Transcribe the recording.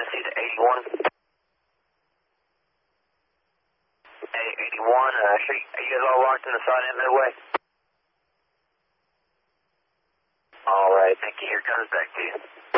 see the 81. 81, are you guys all locked in the side end midway? Alright, thank you. Here comes back to you.